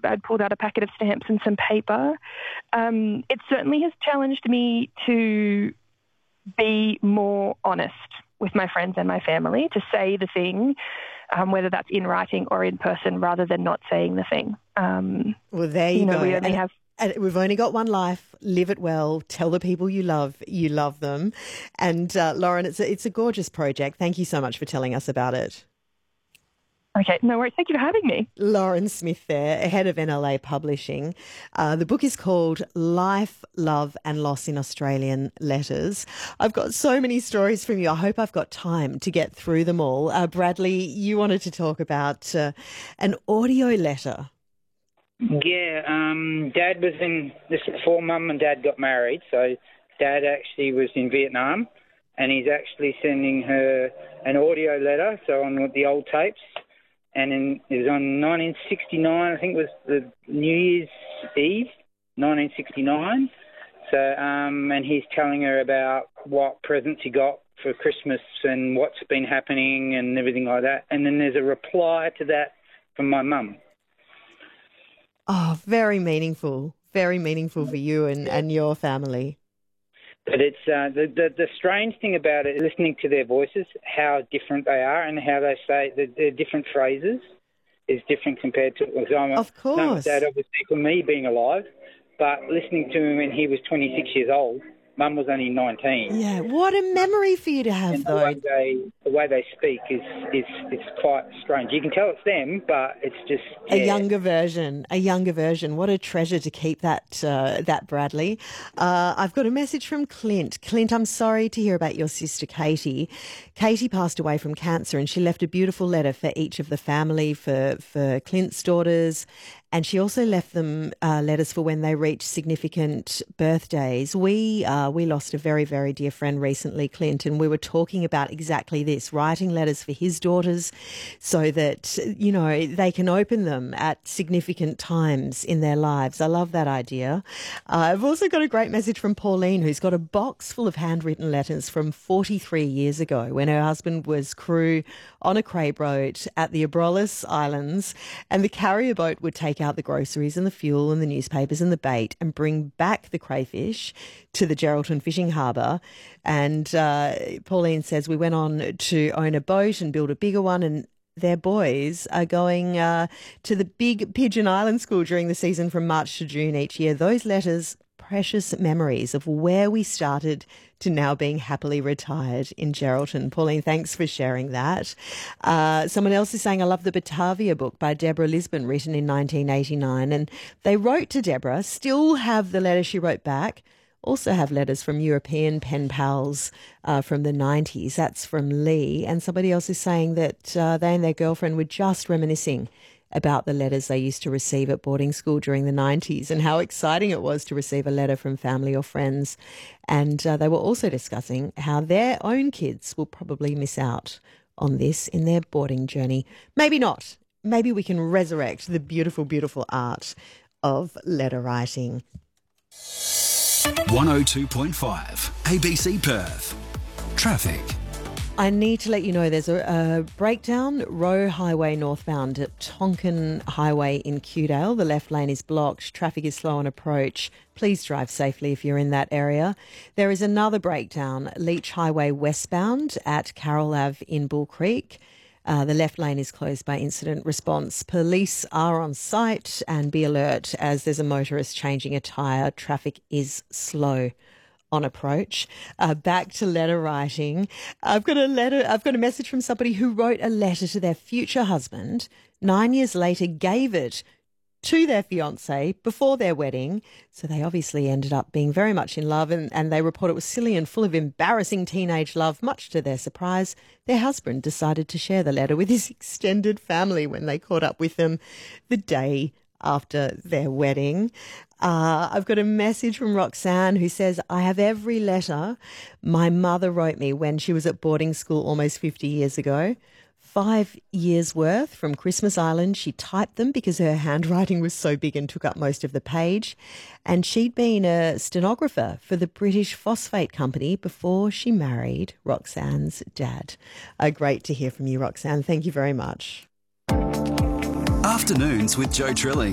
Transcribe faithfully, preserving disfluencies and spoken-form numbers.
I'd pulled out a packet of stamps and some paper. Um, it certainly has challenged me to be more honest with my friends and my family, to say the thing, um, whether that's in writing or in person, rather than not saying the thing. Um, well, there you, you know, go. We only and, have... and we've only got one life. Live it well. Tell the people you love you love them. And uh, Lauren, it's a, it's a gorgeous project. Thank you so much for telling us about it. Okay, no worries. Thank you for having me. Lauren Smith there, head of N L A Publishing. Uh, the book is called Life, Love and Loss in Australian Letters. I've got so many stories from you. I hope I've got time to get through them all. Uh, Bradley, you wanted to talk about uh, an audio letter. Yeah, um, Dad was in, this is before Mum and Dad got married, so Dad actually was in Vietnam, and he's actually sending her an audio letter, so on the old tapes. And in, it was on nineteen sixty-nine, I think it was the New Year's Eve, nineteen sixty-nine. So, um, and he's telling her about what presents he got for Christmas and what's been happening and everything like that. And then there's a reply to that from my mum. Oh, very meaningful, very meaningful for you and, and your family. But it's uh, the, the the strange thing about it, listening to their voices, how different they are and how they say the, the different phrases is different compared to. Because I'm of course, Dad, obviously, for me being alive, but listening to him when he was twenty-six years old, Mum was only nineteen. Yeah, what a memory for you to have, and though. The way they the way they speak is is it's quite strange. You can tell it's them, but it's just yeah. A younger version, a younger version. What a treasure to keep that, uh, that Bradley. Uh, I've got a message from Clint. Clint, I'm sorry to hear about your sister Katie. Katie passed away from cancer, and she left a beautiful letter for each of the family, for, for Clint's daughters, and she also left them uh, letters for when they reached significant birthdays. We uh, we lost a very, very dear friend recently, Clint, and we were talking about exactly this, writing letters for his daughters so that, you know, they can open them at significant times in their lives. I love that idea. Uh, I've also got a great message from Pauline, who's got a box full of handwritten letters from forty-three years ago when her husband was crew on a crate boat at the Abrolhos Islands, and the carrier boat would take out the groceries and the fuel and the newspapers and the bait and bring back the crayfish to the Geraldton fishing harbour. And uh, Pauline says, we went on to own a boat and build a bigger one, and their boys are going uh, to the big Pigeon Island school during the season from March to June each year. Those letters, precious memories of where we started to now being happily retired in Geraldton. Pauline, thanks for sharing that. Uh, someone else is saying, I love the Batavia book by Deborah Lisbon, written in nineteen eighty-nine. And they wrote to Deborah, still have the letter she wrote back, also have letters from European pen pals uh, from the nineties. That's from Lee. And somebody else is saying that uh, they and their girlfriend were just reminiscing about the letters they used to receive at boarding school during the nineties and how exciting it was to receive a letter from family or friends. And uh, they were also discussing how their own kids will probably miss out on this in their boarding journey. Maybe not. Maybe we can resurrect the beautiful, beautiful art of letter writing. one oh two point five A B C Perth. Traffic. I need to let you know there's a, a breakdown, Roe Highway northbound at Tonkin Highway in Kewdale. The left lane is blocked. Traffic is slow on approach. Please drive safely if you're in that area. There is another breakdown, Leach Highway westbound at Carroll Ave in Bull Creek. Uh, the left lane is closed by incident response. Police are on site, and be alert as there's a motorist changing a tyre. Traffic is slow on approach. Uh, back to letter writing. I've got a letter. I've got a message from somebody who wrote a letter to their future husband. Nine years later, gave it to their fiancé before their wedding. So they obviously ended up being very much in love, and, and they report it was silly and full of embarrassing teenage love. Much to their surprise, their husband decided to share the letter with his extended family when they caught up with them the day after their wedding. Uh, I've got a message from Roxanne who says, I have every letter my mother wrote me when she was at boarding school almost fifty years ago. Five years worth from Christmas Island. She typed them because her handwriting was so big and took up most of the page. And she'd been a stenographer for the British Phosphate Company before she married Roxanne's dad. Uh, great to hear from you, Roxanne. Thank you very much. Afternoons with Joe Trilling.